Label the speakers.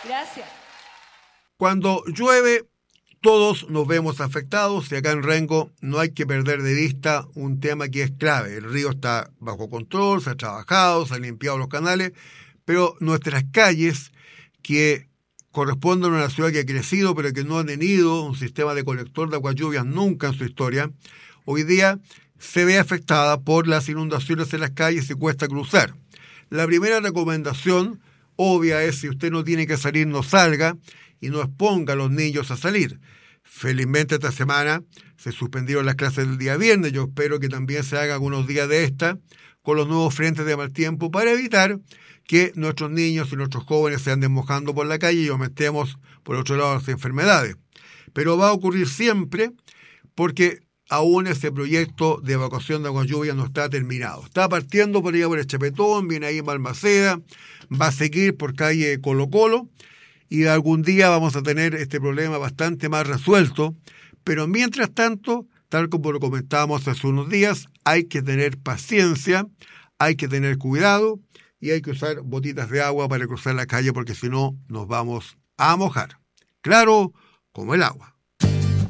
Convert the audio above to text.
Speaker 1: Gracias.
Speaker 2: Cuando llueve, todos nos vemos afectados y acá en Rengo no hay que perder de vista un tema que es clave. El río está bajo control, se ha trabajado, se han limpiado los canales, pero nuestras calles, que corresponden a una ciudad que ha crecido pero que no ha tenido un sistema de colector de aguas lluvias nunca en su historia, hoy día se ve afectada por las inundaciones en las calles y cuesta cruzar. La primera recomendación obvia es: si usted no tiene que salir, no salga y no exponga a los niños a salir. Felizmente esta semana se suspendieron las clases del día viernes. Yo espero que también se haga algunos días de esta con los nuevos frentes de mal tiempo para evitar que nuestros niños y nuestros jóvenes se anden mojando por la calle y aumentemos, por otro lado, las enfermedades. Pero va a ocurrir siempre porque aún ese proyecto de evacuación de agua lluvia no está terminado. Está partiendo por allá por el Chapetón, viene ahí en Balmaceda, va a seguir por calle Colo Colo, y algún día vamos a tener este problema bastante más resuelto, pero mientras tanto, tal como lo comentábamos hace unos días, hay que tener paciencia, hay que tener cuidado y hay que usar botitas de agua para cruzar la calle porque si no nos vamos a mojar. Claro como el agua.